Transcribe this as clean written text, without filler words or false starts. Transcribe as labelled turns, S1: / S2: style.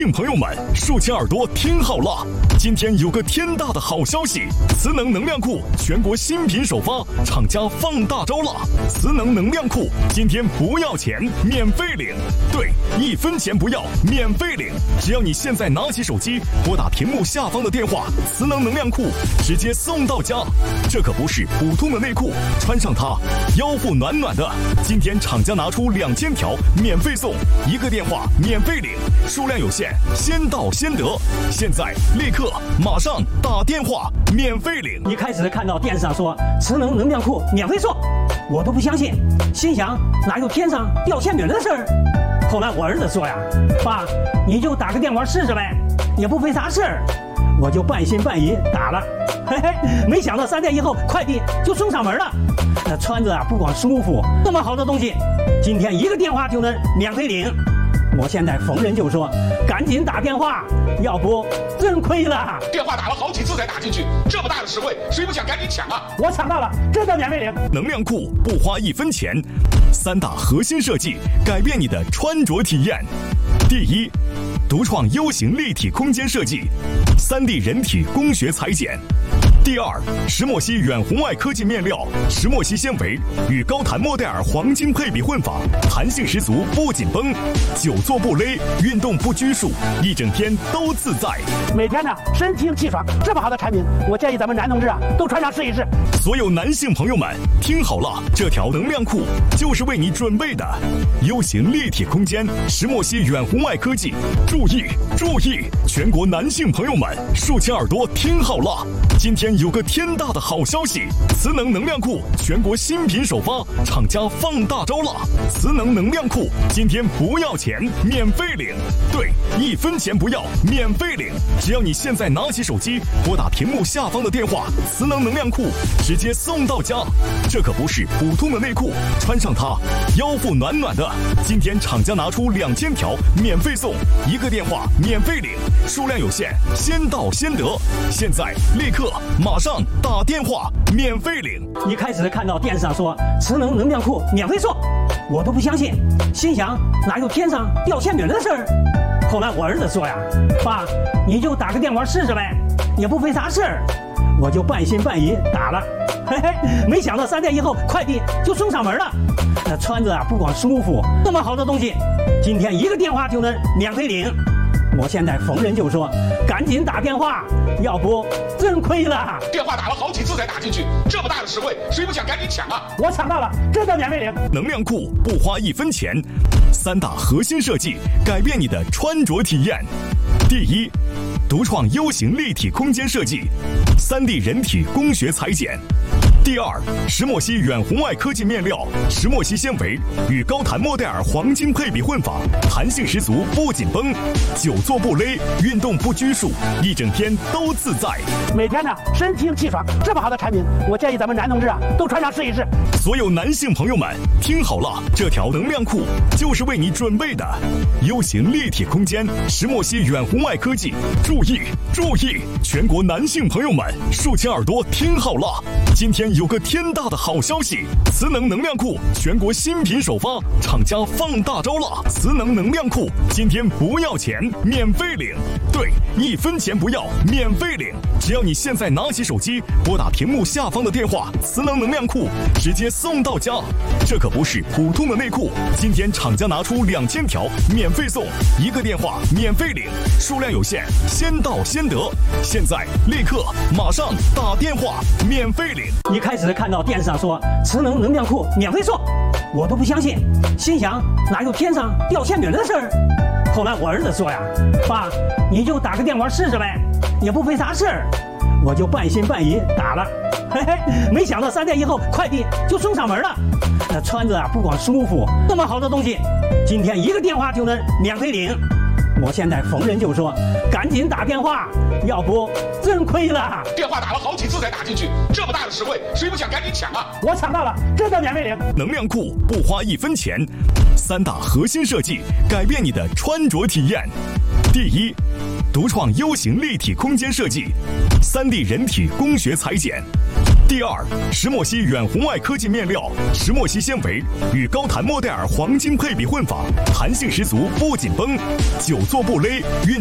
S1: 朋友们，竖起耳朵听好了，今天有个天大的好消息！磁能能量库全国新品首发，厂家放大招了！磁能能量库今天不要钱，免费领，对，1分钱不要，免费领！只要你现在拿起手机，拨打屏幕下方的电话，磁能能量库直接送到家。这可不是普通的内裤，穿上它，腰部暖暖的。今天厂家拿出2000条免费送，1个电话免费领，数量有限。先到先得，现在立刻马上打电话免费领。
S2: 一开始看到电视上说磁能能量库免费送，我都不相信，心想哪有天上掉馅饼的事儿？后来我儿子说呀，爸，你就打个电话试试呗，也不费啥事儿。我就半信半疑打了，嘿嘿，没想到3天以后快递就送上门了。那穿着不光舒服，这么好的东西，今天1个电话就能免费领。我现在逢人就说，赶紧打电话，要不真亏了。
S3: 电话打了好几次才打进去，这么大的实惠，谁不想赶紧抢啊？
S2: 我抢到了，这叫免费领。
S1: 能量库不花1分钱，3大核心设计改变你的穿着体验。第一，独创 U 型立体空间设计，3D 人体工学裁剪。第二，石墨烯远红外科技面料，石墨烯纤维与高弹莫代尔黄金配比混纺，弹性十足不紧绷，久坐不勒，运动不拘束，一整天都自在。
S2: 每天呢神清气爽，这么好的产品，我建议咱们男同志啊都穿上试一试。
S1: 所有男性朋友们听好了，这条能量裤就是为你准备的 U 型立体空间，石墨烯远红外科技。注意注意，全国男性朋友们竖起耳朵听好了，今天有个天大的好消息！磁能能量库全国新品首发，厂家放大招了！磁能能量库今天不要钱，免费领，对，1分钱不要，免费领！只要你现在拿起手机，拨打屏幕下方的电话，磁能能量库直接送到家。这可不是普通的内裤，穿上它，腰部暖暖的。今天厂家拿出2000条免费送，1个电话免费领，数量有限，先到先得。现在立刻马上打电话免费领。
S2: 一开始看到电视上说磁能能量库免费送，我都不相信，心想哪有天上掉馅饼的事儿？后来我儿子说呀，爸，你就打个电话试试呗，也不费啥事儿。我就半信半疑打了，嘿嘿，没想到3天以后快递就送上门了。那穿着不光舒服，这么好的东西，今天1个电话就能免费领。我现在逢人就说，赶紧打电话，要不真亏了。
S3: 电话打了好几次才打进去，这么大的实惠，谁不想赶紧抢啊？
S2: 我抢到了，这叫免费领。
S1: 能量库不花1分钱，3大核心设计改变你的穿着体验。第一，独创 U 型立体空间设计，3D 人体工学裁剪。第二，石墨烯远红外科技面料，石墨烯纤维与高弹莫代尔黄金配比混纺，弹性十足不紧绷，久坐不勒，运动不拘束，一整天都自在。
S2: 每天呢神清气爽，这么好的产品，我建议咱们男同志啊都穿上试一试。
S1: 所有男性朋友们听好了，这条能量裤就是为你准备的 U 型立体空间，石墨烯远红外科技。注意注意，全国男性朋友们竖起耳朵听好了，今天有个天大的好消息！磁能能量库全国新品首发，厂家放大招了！磁能能量库今天不要钱，免费领，对，1分钱不要，免费领！只要你现在拿起手机，拨打屏幕下方的电话，磁能能量库直接送到家。这可不是普通的内裤，今天厂家拿出2000条免费送，1个电话免费领，数量有限，先到先得。现在立刻马上打电话免费领。
S2: 一开始看到电视上说磁能能量库免费送，我都不相信，心想哪有天上掉馅饼的事儿？后来我儿子说呀，爸，你就打个电话试试呗，也不费啥事儿。我就半信半疑打了，嘿嘿，没想到3天以后快递就送上门了。那穿着不光舒服，这么好的东西，今天1个电话就能免费领。我现在逢人就说，赶紧打电话，要不真亏了。
S3: 电话打了好几次才打进去，这么大的实惠，谁不想赶紧抢啊？
S2: 我抢到了，这叫免费领。
S1: 能量库不花1分钱，3大核心设计改变你的穿着体验。第一，独创 U 型立体空间设计，3D 人体工学裁剪。 第二，石墨烯远红外科技面料，石墨烯纤维与高弹莫代尔黄金配比混纺，弹性十足，不紧绷，久坐不勒。